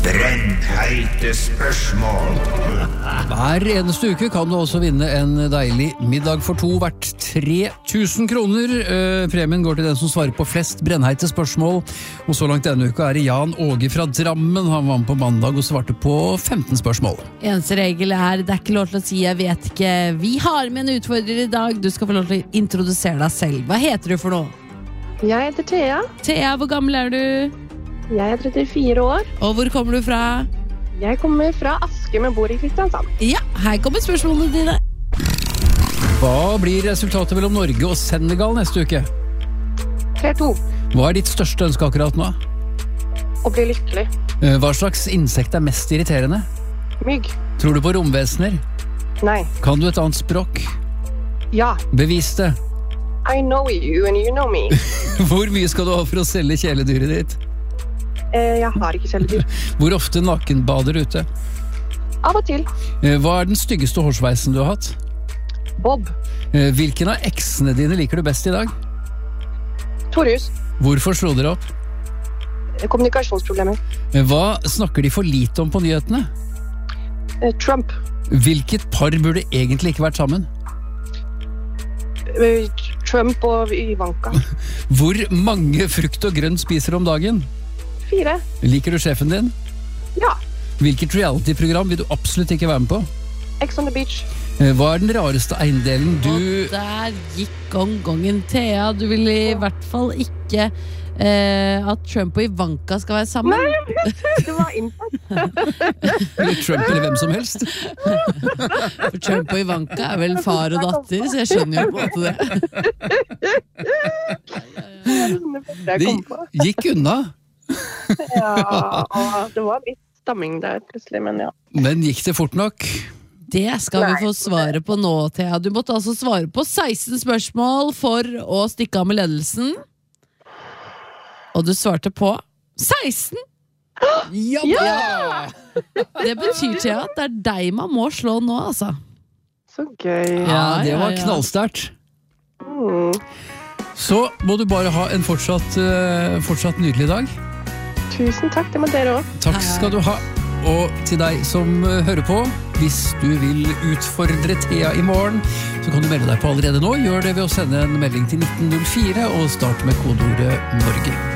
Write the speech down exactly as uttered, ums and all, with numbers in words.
Brennheite spørsmål. Hver eneste uke kan du også vinne en deilig middag for to verdt tre tusen kroner. Eh, premien går til den som svarer på flest brennheite spørsmål. Og så langt denne uka er det Jan Åge fra Drammen. Han var med på mandag og svarte på femten spørsmål. Eneste regel er, det er ikke lov til å si jeg vet ikke. Vi har med en utfordrer i dag. Du skal få lov til å introdusere deg selv. Hva heter du for noe? Jeg heter Thea. Thea, hvor gammel er du? Jeg er trettifire år. Og hvor kommer du fra? Jeg kommer fra Aske, men bor i Kristiansand. Ja, her kommer spørsmålene dine. Hva blir resultatet mellom Norge og Senegal neste uke? tre to. Hva er ditt største ønske akkurat nå? Å bli lykkelig. Eh, Hva slags insekt er mest irriterende? Mygg. Tror du på romvesener? Nei. Kan du et annet språk? Ja. Bevis det. I know you and you know me. Hvor mye skal du ha for å selge kjæledyret ditt? Eh, jeg har ikke kjæledyr. Hvor ofte nakenbader ute? Av og til. Eh, Hva er den styggeste hårsveisen du har hatt? Bob. Eh, Hvilken av eksene dine liker du best i dag? Torjus. Hvorfor slo dere opp? Eh, Kommunikasjonsproblemer. Eh, Hva snakker de for lite om på nyhetene? Eh, Trump. Hvilket par burde egentlig ikke vært sammen? Eh, Trump og Ivanka. Hvor mange frukt og grønt spiser du om dagen? Fire. Liker du sjefen din? Ja. Hvilket reality-program vil du absolutt ikke være med på? Ex on the beach. Eh, Hva er den rareste eiendelen du... Og der gikk gong-gongen. Thea, du vil i hvert fall ikke eh, at Trump og Ivanka skal være sammen. Nei, det var inntatt. Eller Trump eller hvem som helst? For Trump og Ivanka er vel far og datter, så jeg skjønner jo på en måte det. Jeg kom på. Det gikk unna. Ja, og det var litt stamming der plutselig, men ja. Men gikk det fort nok? Det skal vi få svare på nå, Thea. Du måtte altså svare på seksten spørsmål for å stikke av med ledelsen. Og du svarte på seksten! Ja! Ja! Det betyr, Thea, at det er deg man må slå nå, altså. Så gøy. Ja, det var ja, ja. knallsterkt. Mm. Så må du bare ha en fortsatt, eh, fortsatt nydelig dag. Tusen takk, det må dere også. Takk skal du ha. Og til deg som eh, hører på, hvis du vil utfordre Thea i morgen, så kan du melde deg på allerede nå. Gjør det ved å sende en melding til nitten null fire og starte med kodeordet Norge.